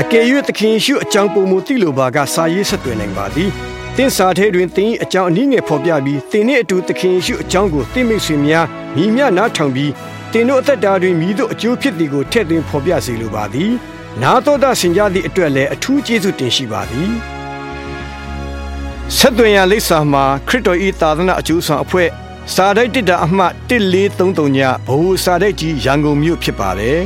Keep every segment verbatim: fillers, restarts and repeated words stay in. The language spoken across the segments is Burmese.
ကယ်၍သခင်ရှုအကြောင်းပုံမူတိလိုပါကစာရေးဆက်သွယ်နိုင်ပါသည်တင်းစာထဲတွင်တင်းအကြောင်းအနည်းငယ်ဖော်ပြပြီးတင်းနှင့်အတူသခင်ရှုအကြောင်းကိုသိမိတ်ဆွေများညီမျှနားထောင်ပြီးတင်းတို့အသက်တာတွင်မိတို့အကျိုးဖြစ်သည်ကိုထည့်သွင်းဖော်ပြစေလိုပါသည်နာတော်တာဆင်ကြသည့်အတွက်လည်းအထူးကျေးဇူးတင်ရှိပါသည်ဆက်သွယ်ရလိပ်စာမှာခရစ်တော်၏သာသနာအကျိုးဆောင်အဖွဲ့စာတိုက်တစ်တာအမှတ်一四三三ညဘိုးစာတိုက်ကြီးရန်ကုန်မြို့ဖြစ်ပါတယ်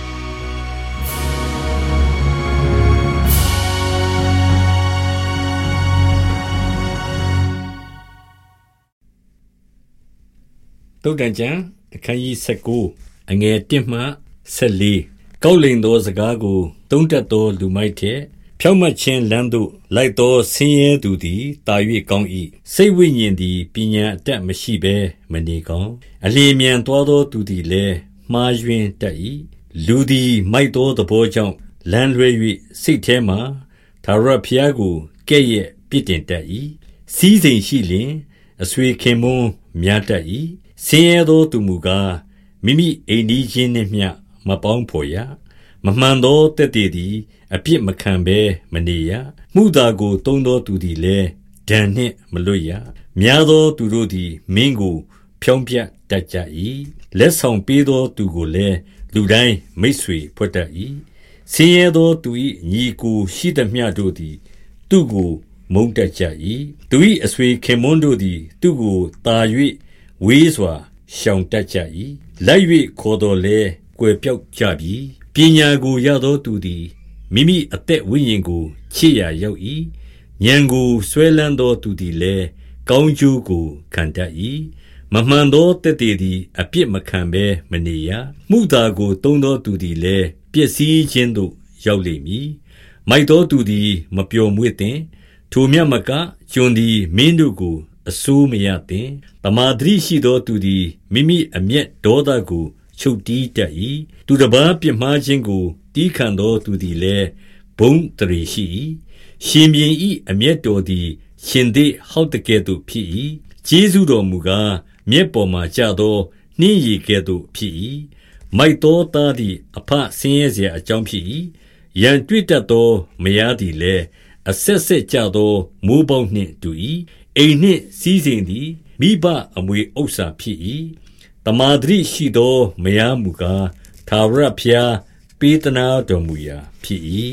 တုတ်တန်ကျန်အခန်းကြီး၁၉အငယ်၁မှ၁၄ကောက်လိန်သောစကားကိုသုံးတတ်သောလူမိုက်ထက်ဖြောင့်မတ်ခြင်းလမ်းသို့လိုက်သောဆင်းရဲသူသည်တာ၍ကောင်း၏စိတ်ဝိညာဉ်သည်ပညာအတတ်မရှိဘဲမနေကောင်းအလျင်မြန်သွားသောသူသည်လည်းမှားယွင်းတတ်၏လူသည်မိုက်သောသဘောကြောင့်လမ်းလွဲ၍စိတ်ထဲမှသာရဖျားကိုကဲ့ရဲ့ပြစ်တင်တတ်၏စီးစိမ်ရှိလျင်အဆွေခင်မွန်းများတတ်၏ဆင်းရဲသောသူမူကားမိမိအိမ်နီးချင်းနှင့်မျှမပေါင်းဖော်ရမမှန်သောတက်တည်သည်အပြစ်မခံဘဲမနေရမှုသာကိုတုံးသောသူသည်လည်းဒဏ်နှင့်မလွတ်ရများသောသူတို့သည်မင်းကိုဖြောင်းပြတတ်ကြ၏လက်ဆောင်ပေးသောသူကိုလည်းလူတိုင်းမိတ်ဆွေဖွဲ့တတ်၏ဆင်းရဲသောသူ၏ညီကိုရှိသမျှတို့သည်သူ့ကိုမုန်းတတ်ကြ၏သူ၏အဆွေခင်မွန်းတို့သည်သူ့ကိုတာ၍ဝေးစွာရှောင်တတ်ကြ၏လိုက်၍ခေါ်တော်လဲကွယ်ပြောက်ကြပြီပညာကိုရသောသူသည်မိမိအသက်ဝိညာဉ်ကိုချစ်ရာရောက်၏ဉာဏ်ကိုဆွဲလန်းသောသူသည်လည်းကောင်းကျိုးကိုခံတတ်၏မမှန်သောတက်တည်သည်အပြစ်မခံဘဲမနေရမှုသာကိုတုံးသောသူသည်လည်းပျက်စီးခြင်းသို့ရောက်လိမ့်မည်မိုက်သောသူသည်မပျော်မွေ့သင့်ထိုမြတ်မကကျွန်သည်မင်းတို့ကိုအစိုးမရသင့်တမာဒရိရှိသောသူသည်မိမိအမျက်ဒေါသကိုချုပ်တီးတတ်၏သူတစ်ပါးပြစ်မှားခြင်းကိုတီးခံသောသူသည်လည်းဘုံတရေရှိ၏ရှင်ဘုရင်၏အမျက်တော်သည်ရှင်သေးဟောက်တကဲ့သို့ဖြစ်၏ကျေးဇူးတော်မူကားမျက်ပေါ်မှာကျသောနှင်းရည်ကဲ့သို့ဖြစ်၏မိုက်သောသားသည်အဖဆင်းရဲเสียအကြောင်းဖြစ်၏ရန်တွေ့တတ်သောမယားသည်လည်းအဆက်ဆက်ကျသောမိုးပေါက်နှင့်တူ၏အိမ်နှင့်စည်းစိမ်သည်မိဘအမွေဥစ္စာဖြစ်၏တမာဒရိရှိသောမယားမူကားသာဝရဖျားပေးသနာတော်မူရာဖြစ်၏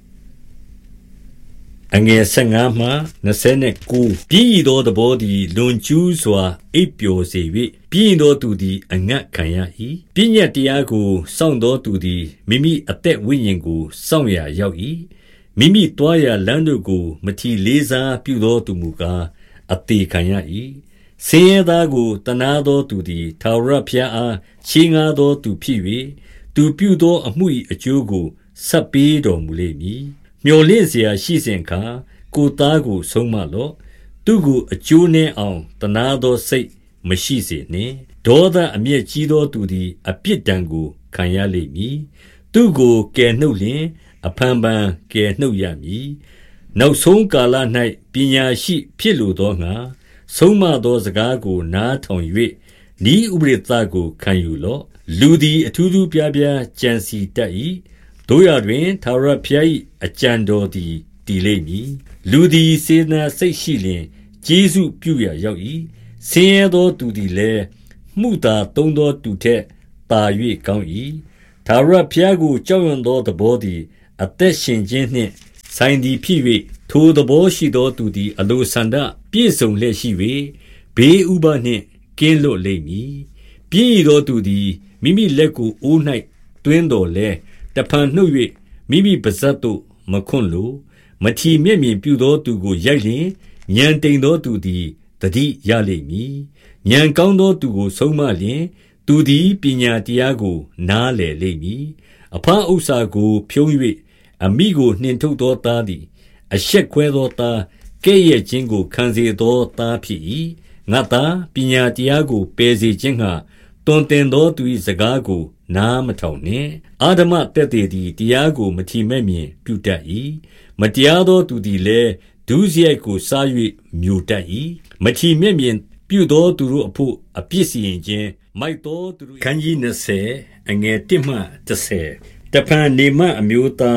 အငယ်၁၅မှ၂၉ပြည့်သောသဘောသည်လွန်ကျူးစွာအိပ်ပျော်စေ၍ပြည့်သောသူသည်အငတ်ခံရ၏ပညတ်တရားကိုစောင့်သောသူသည်မိမိအသက်ဝိညာဉ်ကိုစောင့်ရာရောက်၏မိမိတွားရာလမ်းတို့ကိုမထီလေးစားပြုသောသူမူကားအသေးခံရ၏ဆင်းရဲသားကိုတနာသောသူသည်ထာဝရဘုရားအားချီးငှားသောသူဖြစ်၍သူပြုသောအမှု၏အကျိုးကိုဆက်ပေးတော်မူလိမ့်မည်မျှော်လင့်เสียရှိစဉ်အခါကိုယ်သားကိုဆုံးမလော့သူကိုအကျိုးနှင့်အောင်တနာသောစိတ်မရှိစေနှင့်ဒေါသအမျက်ကြီးသောသူသည်အပြစ်ဒဏ်ကိုခံရလိမ့်မည်သူကိုကယ်နှုတ်လျင်အဖန်ဖန်ကယ်နှုတ်ရမည်နောက်ဆုံးကာလ၌ပညာရှိဖြစ်လိုသောငါဆုံးမသောစကားကိုနားထောင်၍ဤဥပရိသကိုခံယူလော့လူသည်အထူးထူးပြားပြားကြံစီတတ်၏တို့ရတွင်သာရဖျား၏အကြံတော်သည်တည်လိမ့်မည်လူသည်စေနာစိတ်ရှိလျင်ကျေးဇူးပြုရရောက်၏ဆင်းရဲသောသူသည်လည်းမှုသာတုံးသောသူထက်သာ၍ကောင်း၏သာရဖျားကိုကြောက်ရွံ့သောသဘောသည်အသက်ရှင်ခြင်းနှင့်ဆိုင်သည်ဖြစ်၍ထိုသဘောရှိသောသူသည်အလိုဆန္ဒပြည့်စုံလျက်ရှိ၍ဘေးဥပါနှင့်ကင်းလွတ်လိမ့်မည်ပြည့်သောသူသည်မိမိလက်ကိုအိုး၌တွင်းတော်လဲတဖန်နှုတ်၍မိမိပါးစပ်သို့မခွန့်လိုမထီမဲ့မြင်ပြုသောသူကိုရိုက်လျင်ဉာဏ်တိမ်သောသူသည်တတိရလိမ့်မည်ဉာဏ်ကောင်းသောသူကိုဆုံးမလျင်သူသည်ပညာတရားကိုနားလည်လိမ့်မည်အဖဥစ္စာကိုဖြုံး၍အမိကိုနှင်ထုတ်သောသားသည်အရှက်ခွဲသောသားကဲ့ရဲ့ခြင်းကိုခံစေသောသားဖြစ်၏ငါသားပညာတရားကိုပယ်စေခြင်းဟာတွင်တင်သောသူ၏စကားကိုနားမထောင်နှင့်အာဓမတက်သေးသည်တရားကိုမထီမဲ့မြင်ပြုတတ်၏မတရားသောသူသည်လည်းဒုစရိုက်ကိုစား၍မျိုးတတ်၏မထီမဲ့မြင်ပြုသောသူတို့အဖို့အပြစ်စီရင်ခြင်းမိုက်သောသူတို့ခန်းကြီး၂၀အငယ်၁မှ၁၀တဖန်နေမအမျိုးသား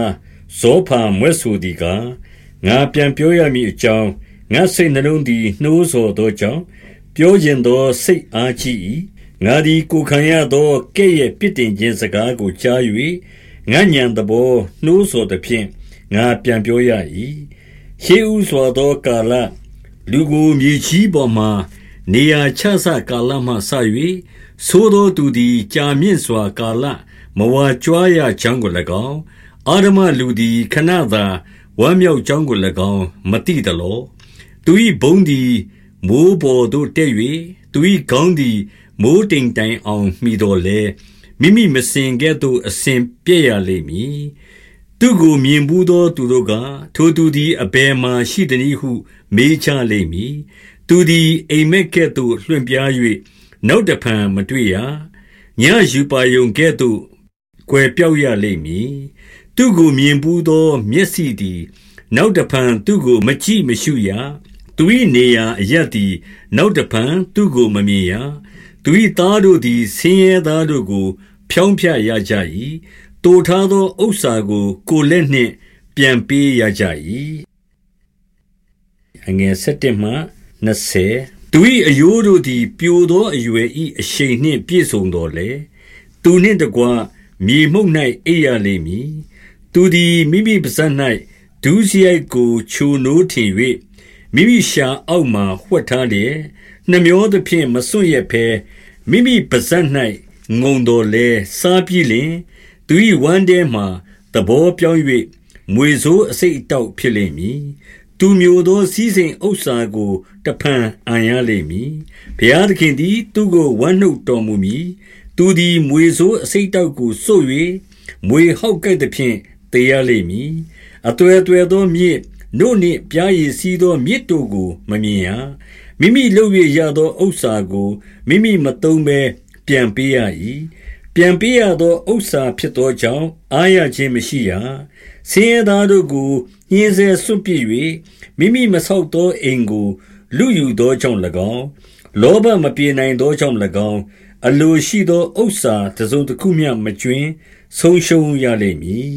ဇောဖာမွဲ့ဆိုသည်ကားငါပြန်ပြောရမည်အကြောင်းငါစိတ်နှလုံးသည်နှိုးဆော်သောကြောင့်ပြောခြင်းသောစိတ်အားကြီး၏ငါသည်ကိုခံရသောကဲ့ရဲ့ပြစ်တင်ခြင်းစကားကိုကြား၍ငါညံသဘောနှိုးဆော်သဖြင့်ငါပြန်ပြောရ၏ရှေးဥစွာသောကာလလူကိုမြေကြီးပေါ်မှနေရာချဆကာလမှဆ၍သို့သောသူသည်ကြာမြင့်စွာကာလမဝါကြွားရကြောင်းကို၎င်းအာရမလူသည်ခဏသာဝမ်းမြောက်ကြောင်းကို၎င်းမသိသလောသူ၏ဘုံသည်မိုးပေါ်သို့တက်၍သူ၏ခေါင်းသည်မိုးတိမ်တိုင်အောင်မှီတော်လဲမိမိမစင်ကဲ့သို့အစဉ်ပြည့်ရလိမ့်မည်သူကိုမြင်ဘူးသောသူတို့ကထိုသူသည်အဘယ်မှရှိသနည်းဟုမေးချလိမ့်မည်သူသည်အိမ်မက်ကဲ့သို့လွှင့်ပြား၍နောက်တဖန်မတွေ့ရညယူပါယုံကဲ့သို့ကွယ်ပြောက်ရလိမ့်မည်သူကိုမြင်ဘူးသောမျက်စိသည်နောက်တဖန်သူကိုမကြည့်မရှုရသူ၏နေရာအရပ်သည်နောက်တဖန်သူကိုမမြင်ရသူ၏သားတို့သည်ဆင်းရဲသားတို့ကိုဖြောင်းဖြရကြ၏တိုထားသောဥစ္စာကိုကိုယ်လက်နှင့်ပြန်ပေးရကြ၏အငယ်၁၁မှ၂၀သူ၏အယိုးတို့သည်ပြိုသောအရွယ်၏အရှိန်နှင့်ပြည့်စုံတော်လေသူနှင့်တကွမြေမှုန့်၌အိပ်ရလိမ့်မည်သူသည်မိမိပါးစပ်၌ဒုစရိုက်ကိုချိုနိုးထင်၍မိမိရှာအောက်မှဝှက်ထားလျက်နှမျောသဖြင့်မစွန့်ရက်ဘဲမိမိပါးစပ်၌ငုံတော်လဲစားပြီးလျှင်သူ၏ဝမ်းထဲမှသဘောပြောင်း၍မွေဆိုးအစိတ်အတောက်ဖြစ်လိမ့်မည်သူမျိုးသောစည်းစိမ်ဥစ္စာကိုတဖန်အံ့ရလိမ့်မည်ဘုရားသခင်သည်သူကိုဝမ်းနှုတ်တော်မူမည်သူသည်မွေဆိုးအစိတ်တောက်ကိုစို့၍မွေဟောက်ကြိုက်သဖြင့်သေရလိမ့်မည်အသွဲသွဲသောမြစ်နို့နှင့်ပြားရည်စီးသောမြစ်တို့ကိုမမြင်ရမိမိလုပ်၍ရသောဥစ္စာကိုမိမိမသုံးဘဲပြန်ပေးရ၏ပြန်ပေးရသောဥစ္စာဖြစ်သောကြောင့်အားရခြင်းမရှိရဆင်းရဲသားတို့ကိုညှင်းဆဲစွန့်ပစ်၍မိမိမဆောက်သောအိမ်ကိုလူယူသောကြောင့်၎င်းလောဘမပြေနိုင်သောကြောင့်၎င်းအလိုရှိသောဥစ္စာတစ်စုံတစ်ခုမျှမကျွင်းဆုံးရှုံးရလိမ့်မည်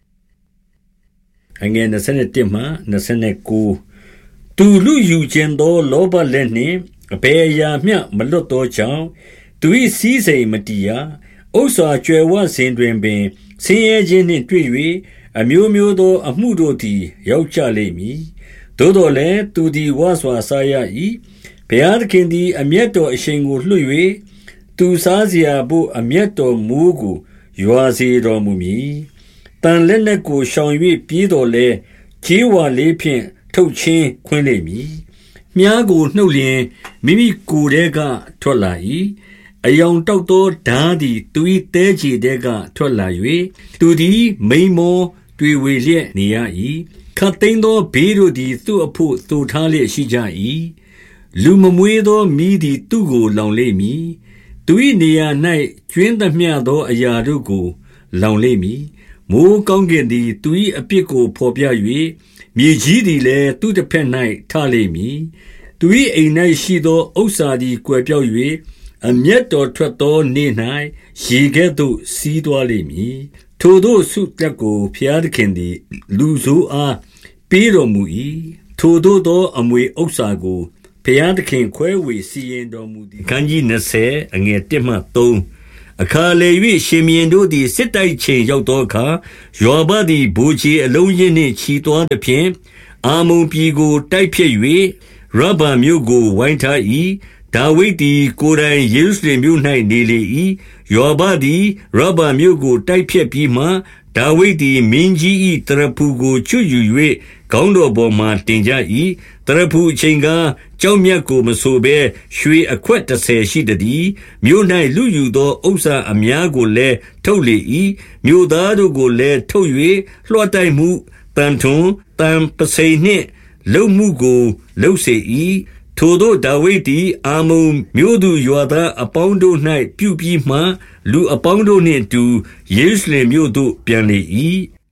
အငယ်၂၁မှ၂၉သူလူယူခြင်းသောလောဘလက်နှင့်အဘယ်အရာမျှမလွတ်သောကြောင့်သူ၏စည်းစိမ်မတည်ရဥစ္စာကြွယ်ဝစဉ်တွင်ပင်ဆင်းရဲခြင်းနှင့်တွေ့၍အမျိုးမျိုးသောအမှုတို့သည်ရောက်ကြလိမ့်မည်သို့တော်လည်းသူသည်ဝါစွာစားရ၏ဘုရားသခင်သည်အမျက်တော်အရှိန်ကိုလွှတ်၍သူစားเสียဖို့အမျက်တော်မူကိုရွာစေတော်မူမည်တန်လက်နက်ကိုရှောင်၍ပြေးတော်လဲခြေဝါလေးဖြင့်ထုတ်ချင်းခွင်းလိမ့်မည်မြားကိုနှုတ်လျင်မိမိကိုယ်ထဲကထွက်လာ၏အယောင်တောက်သောဓာသည်သူ၏သဲခြေထဲကထွက်လာ၍သူသည်မိန်မောတွေ့ဝေလျက်နေရ၏ခတ်သိမ်းသောဘေးတို့သည်သူ့အဖို့သိုထားလျက်ရှိကြ၏လူမမွေးသောမိသည်သူ့ကိုလောင်လိမ့်မည်သူ၏နေရာ၌ကျွင်းသမျှသောအရာတို့ကိုလောင်လိမ့်မည်မိုးကောင်းကင်သည်သူ၏အပြစ်ကိုဖော်ပြ၍မြေကြီးသည်လည်းသူ့တစ်ဖက်၌ထလိမ့်မည်သူ၏အိမ်၌ရှိသောဥစ္စာသည်ကွယ်ပြောက်၍အမျက်တော်ထွက်သောနေ့၌ရေကဲ့သို့စီးသွားလိမ့်မည်ထိုတို့ဆုတက်ကိုဖျားသခင်သည်လူဆိုးအားပေးတော်မူ၏ထိုတို့သောအမွေဥစ္စာကိုဖျားသခင်ခွဲဝေစီရင်တော်မူသည်ခန်းကြီး၂၀အငယ်၁မှ၃အခါလေ၍ရှင်မြင်းတို့သည်စစ်တိုက်ချိန်ရောက်သောအခါယောဘသည်ဗိုလ်ခြေအလုံးရင်းနှင့်ချီသွားသဖြင့်အာမုန်ပြည်ကိုတိုက်ဖြတ်၍ရဗ္ဗာမြို့ကိုဝိုင်းထား၏ဒါဝိဒ်သည်ကိုယ်တိုင်ယေရုရှလင်မြို့၌နေလေ၏ယောဘသည်ရဗ္ဗာမြို့ကိုတိုက်ဖြတ်ပြီးမှဒါဝိဒ်သည်မင်းကြီး၏တရဖူကိုချွတ်ယူ၍ခေါင်းတော်ပေါ်မှတင်ကြ၏တရဖူအချိန်ကားကြောက်မြတ်ကိုမဆိုဘဲရွှေအခွက်တစ်ဆယ်ရှိသည်မြို့၌လူယူသောဥစ္စာအများကိုလည်းထုတ်လေ၏မြို့သားတို့ကိုလည်းထုတ်၍လွှတ်တိုက်မှုတန်ထွန်းတန်ပစိန်နှင့်လုံမှုကိုလှုပ်စေ၏ထိုသို့ဒါဝိဒ်သည်အာမုန်မြို့သူရွာသားအပေါင်းတို့၌ပြုပြီးမှလူအပေါင်းတို့နှင့်အတူယေရုရှလင်မြို့သို့ပြန်လေ၏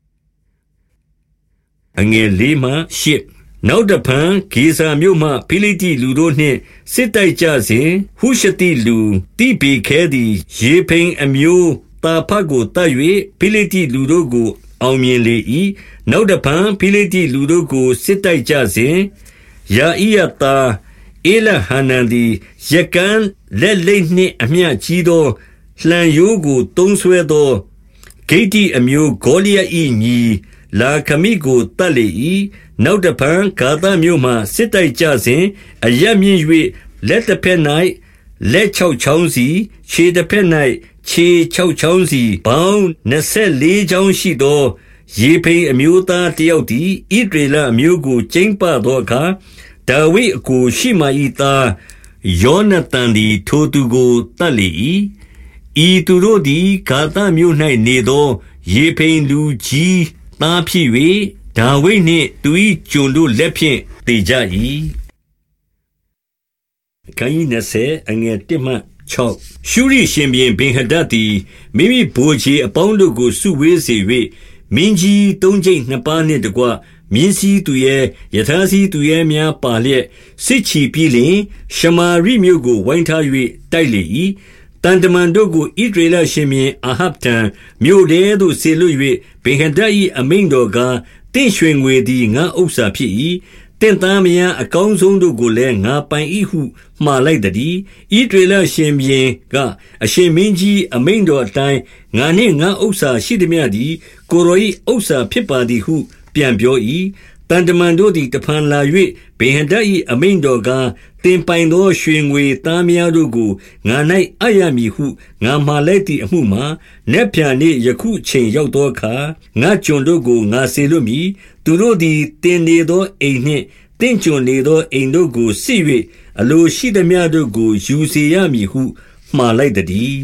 အငယ်၄မှ၈နောက်တဖန်ဂေဇာမြို့မှဖိလိတ္တိလူတို့နှင့်စစ်တိုက်ကြစဉ်ဟုရှတိလူတိဘေခဲသည်ရေဖိန်အမျိုးတာဖတ်ကိုတတ်၍ဖိလိတ္တိလူတို့ကိုအောင်မြင်လေ၏နောက်တဖန်ဖိလိတ္တိလူတို့ကိုစစ်တိုက်ကြစဉ်ယာဣယသားဧလဟနန်သည်ရကန်းလက်လိမ့်နှင့်အမျှကြီးသောလှံရိုးကိုသုံးဆွဲသောဂိတ္တိအမျိုးဂေါလိယ၏ညီလာခမိကိုတတ်လေ၏နောက်တဖန်ဂါသမြို့မှစစ်တိုက်ကြစဉ်အရပ်မြင့်၍လက်တစ်ဖက်၌လက်၆ချောင်းစီခြေတစ်ဖက်၌ခြေ၆ချောင်းစီပေါင်းနှစ်ဆယ်လေးချောင်းရှိသောယေဖိမ်အမျိုးသားတယောက်သည်ဣသရေလအမျိုးကိုကျိန်းပသောအခါဒါဝိဒ်အကိုရှိမာ၏သားယောနသန်သည်ထိုသူကိုတတ်လေ၏ဤသူတို့သည်ဂါသမြို့၌နေသောယေဖိမ်လူကြီးသားဖြစ်၍ဒါဝိဒ်နှင့်သူ၏ကျွန်တို့လက်ဖြင့်သေကြ၏ခန်းကြီးနှစ်ဆယ်အငယ်တစ်မှ၆ရှုရိရှင်ဘုရင်ဗင်္ဟာဒဒ်သည်မိမိဗိုလ်ခြေအပေါင်းတို့ကိုစုဝေးစေ၍မင်းကြီးသုံးကျိပ်နှစ်ပါးနှင့်တကွမြင်းစည်းသူရဲယထာစီသူရဲများပါလျက်စစ်ချီပြီးလျှင်ရှမာရိမြို့ကိုဝိုင်းထား၍တိုက်လေ၏တန်တမန်တို့ကိုဣသရေလရှင်ဘုရင်အာဟပ်ထံမြို့ထဲသို့ဆေလွတ်၍ဗင်္ဟာဒဒ်၏အမိန့်တော်ကားတင့်ရွှေငွေသည်ငါဥစ္စာဖြစ်၏တင့်သားမယားအကောင်းဆုံးတို့ကိုလည်းငါပိုင်၏ဟုမှားလိုက်သည်ဣသရေလရှင်ဘုရင်ကအရှင်မင်းကြီးအမိန့်တော်အတိုင်းငါနှင့်ငါဥစ္စာရှိသည်မြသည်ကိုရော၏ဥစ္စာဖြစ်ပါသည်ဟုပြန်ပြော၏တန်တမန်တို့သည်တဖန်လာ၍ဗင်္ဟာဒဒ်၏အမိန့်တော်ကားတင်ပိုင်သောရွှေငွေသားများတို့ကိုငါ၌အပ်ရမည်ဟုငါမှားလိုက်သည့်အမှုမှာနက်ဖြန်နေ့ယခုချိန်ရောက်သောအခါငါကျွန်တို့ကိုငါစေလွတ်မည်သူတို့သည်တင်နေသောအိမ်နှင့်တင့်ကျွန်နေသောအိမ်တို့ကိုစစ်၍အလိုရှိသမျှတို့ကိုယူစေရမည်ဟုမှားလိုက်သည်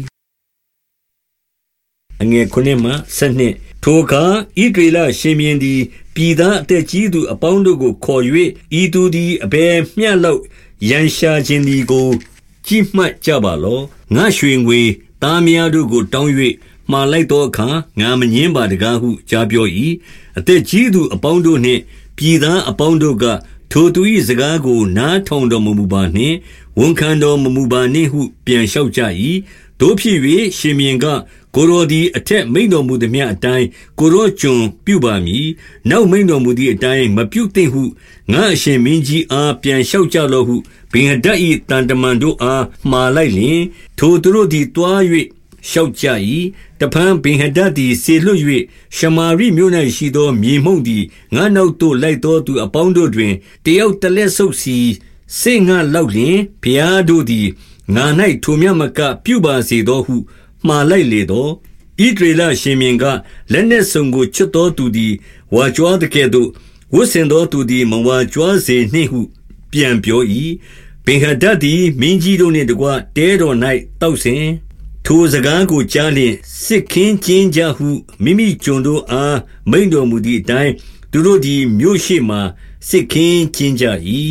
အငယ်ခုနှစ်မှဆယ်နှစ်ထိုအခါဣသရေလရှင်ဘုရင်သည်ပြည်သားအသက်ကြီးသူအပေါင်းတို့ကိုခေါ်၍ဤသူသည်အဘယ်မျှလောက်ရန်ရှာခြင်းဒီကိုကြည့်မှတ်ကြပါလောငါရွှေငွေသားများတို့ကိုတောင်း၍မှားလိုက်သောအခါငါမငင်းပါတကားဟုကြားပြော၏အသက်ကြီးသူအပေါင်းတို့နှင့်ပြည်သားအပေါင်းတို့ကထိုသူ၏စကားကိုနားထောင်တော်မမူပါနှင့်ဝန်ခံတော်မမူပါနှင့်ဟုပြန်လျှောက်ကြ၏တို့ဖြစ်၍ရှင်ဘုရင်ကကိုရောသည်အထက်မိန်တော်မူသည်မြအတိုင်းကိုရောကျွန်ပြုပါမည်နောက်မိန်တော်မူသည့်အတိုင်းမပြုသင့်ဟုငါအရှင်မင်းကြီးအားပြန်လျှောက်ကြလော့ဟုဗင်္ဟာဒဒ်၏တန်တမန်တို့အားမှားလိုက်လျင်ထိုသူတို့သည်တွား၍လျှောက်ကြ၏တဖန်ဗင်္ဟာဒဒ်သည်စေလွတ်၍ရှမာရိမြို့၌ရှိသောမြေမှုန့်သည်ငါနောက်သို့လိုက်သောသူအပေါင်းတို့တွင်တယောက်တလက်ဆုပ်စီစေငါလောက်လျင်ဘုရားတို့သည်ငါ၌ထိုမြတ်မကပြုပါစေသောဟုမှားလိုက်လေသောဣသရေလရှင်ဘုရင်ကလက်နှင့်စုံကိုချွတ်သောသူသည်ဝါကြွားတဲ့ကဲ့သို့ဝတ်ဆင်သောသူသည်မဝါကြွားစေနှင့်ဟုပြန်ပြော၏ဗင်္ဟာဒဒ်သည်မင်းကြီးတို့နှင့်တကွတဲတော်၌တောက်စဉ်ထိုစကားကိုကြားလျင်စစ်ခင်းကျင်းကြဟုမိမိကျွန်တို့အားမိန့်တော်မူသည့်အတိုင်းသူတို့သည်မြို့ရှိမှစစ်ခင်းကျင်းကြ၏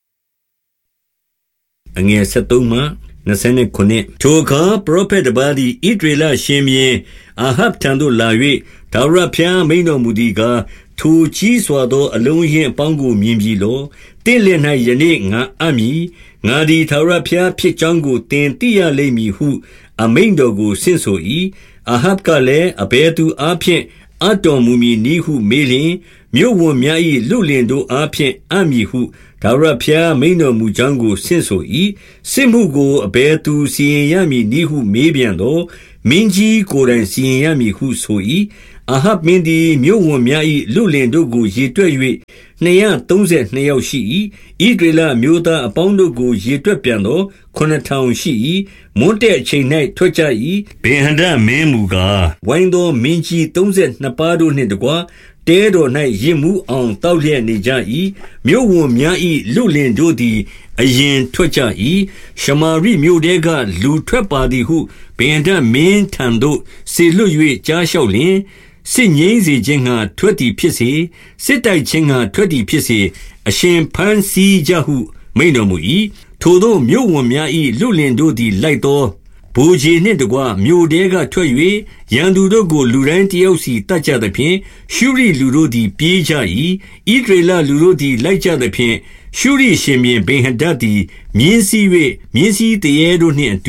အငယ်ဆက်သုံးမှနှစ်ဆယ်ခုနှစ်ထိုအခါပရောဖက်တပါးသည်ဣသရေလရှင်ဘုရင်အာဟပ်ထံသို့လာ၍ထာဝရဘုရားမိန့်တော်မူသည်ကားထိုကြီးစွာသောအလုံးရင်းအပေါင်းကိုမြင်ပြီလောတင့်လက်၌ယနေ့ငါအပ်မည်ငါသည်ထာဝရဘုရားဖြစ်ကြောင်းကိုသင်သိရလိမ့်မည်ဟုအမိန့်တော်ကိုဆင့်ဆို၏အာဟပ်ကလည်းအဘယ်သူအားဖြင့်အတော်မူမည်နည်းဟုမေးလျင်မြို့ဝန်များ၏လူလင်တို့အားဖြင့်အမည်ဟုထာဝရဘုရားမိန့်တော်မူကြောင်းကိုဆင့်ဆို၏စစ်မှုကိုအဘယ်သူစီရင်ရမည်နည်းဟုမေးပြန်သောမင်းကြီးကိုယ်တိုင်စီရင်ရမည်ဟုဆို၏အာဟပ်မင်းသည်မြို့ဝန်များ၏လူလင်တို့ကိုရေတွက်၍နှစ်ရာသုံးဆယ်နှစ်ယောက်ရှိ၏ဣသရေလမျိုးသားအပေါင်းတို့ကိုရေတွက်ပြန်သောခုနစ်ထောင်ရှိ၏မွန်းတဲ့အချိန်၌ထွက်ကြ၏ဗင်္ဟာဒဒ်မင်းမူကားဝိုင်းသောမင်းကြီးသုံးဆယ်နှစ်ပါးတို့နှင့်တကွတဲတော်၌ရင်မှုအောင်တောက်လျက်နေကြ၏မြို့ဝန်များ၏လူလင်တို့သည်အရင်ထွက်ကြ၏ရှမာရိမြို့တဲကလူထွက်ပါသည်ဟုဗင်္ဟာဒဒ်မင်းထံသို့စေလွတ်၍ကြားလျှောက်လျင်စစ်ငြိမ်းစေခြင်းငှာထွက်သည်ဖြစ်စေစစ်တိုက်ခြင်းငှာထွက်သည်ဖြစ်စေအရှင်ဖန်ဆီးကြဟုမိန့်တော်မူ၏ထိုသောမြို့ဝန်များ၏လူလင်တို့သည်လိုက်သောဗိုလ်ခြေနှင့်တကွမြို့တဲကထွက်၍ရန်သူတို့ကိုလူတိုင်းတယောက်စီတတ်ကြသဖြင့်ရှုရိလူတို့သည်ပြေးကြ၏ဣသရေလလူတို့သည်လိုက်ကြသဖြင့်ရှုရိရှင်ဘုရင်ဗင်္ဟာဒဒ်သည်မြင်းစည်း၍မြင်းစည်းတရေတို့နှင့်အတူ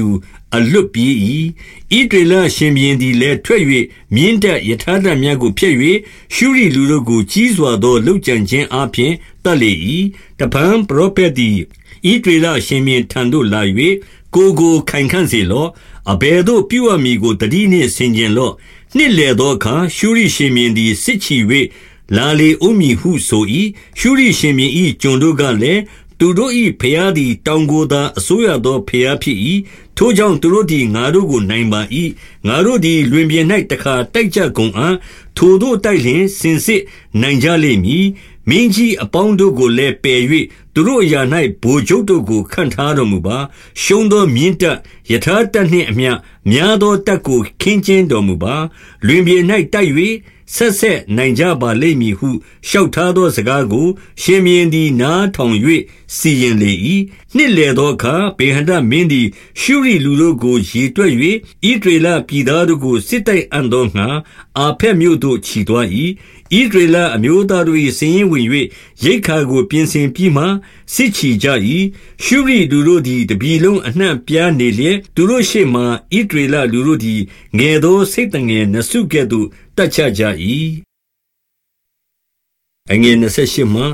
အလွတ်ပြေး၏ဣဒရေလရှင်ဘုရင်သည်လည်းထွက်၍မြင်းတက်ယထာတများကိုဖျက်၍ရှုရိလူတို့ကိုကြီးစွာသောလှုပ်ကြံခြင်းအပြင်တတ်လေ၏တပံပရောဖက်သည်ဣဒရေလရှင်ဘုရင်ထံသို့လာ၍ကိုကိုခိုင်ခန့်စေလော့အဘယ်သို့ပြုအပ်မည်ကိုတတိနှင့်ဆင်ခြင်လော့နှစ်လေသောအခါရှုရိရှင်ဘုရင်သည်စစ်ချီ၍လာလေအုံးမည်ဟုဆို၏ရှုရိရှင်ဘုရင်၏ကျွန်တို့ကလည်းသူတို့၏ဖျားသည်တောင်ကိုသာအစိုးရသောဖျားဖြစ်၏ထိုကြောင့်သူတို့သည်ငါတို့ကိုနိုင်ပါ၏ငါတို့သည်လွင်ပြင်၌တခါတိုက်ကြကုန်အံ့ထိုတို့တိုက်လျင်စင်စစ်နိုင်ကြလိမ့်မည်မင်းကြီးအပေါင်းတို့ကိုလည်းပယ်၍သူတို့အရာ၌ဗိုလ်ချုပ်တို့ကိုခန့်ထားတော်မူပါရှုံးသောမြင်းတပ်ယထာတပ်နှင့်အမျှများသောတပ်ကိုခင်းကျင်းတော်မူပါလွင်ပြင်၌တိုက်၍ဆက်ဆက်နိုင်ကြပါလိမ့်မည်ဟုလျှောက်ထားသောစကားကိုရှင်ဘုရင်သည်နားထောင်၍စီရင်လေ၏နှစ်လေသောအခါဘေဟန္ဒမင်းသည်ရှုရိလူတို့ကိုရေတွက်၍ဣဒရေလပြည်သားတို့ကိုစစ်တိုက်အံ့သောငှါအာဖက်မြို့သို့ခြိသွား၏ဣဒရေလအမျိုးသားတို့၏စာရင်းဝင်၍ရိတ်ခါကိုပြင်ဆင်ပြီးမှစစ်ချီကြ၏ရှုရိလူတို့သည်တပြည်လုံးအနှံ့ပြားနေလျက်သူတို့ရှေ့မှဣဒရေလလူတို့သည်ငယ်သောစိတ်တငယ်နှစုကဲ့သို့တက်ချကြ၏အငယ်28မှ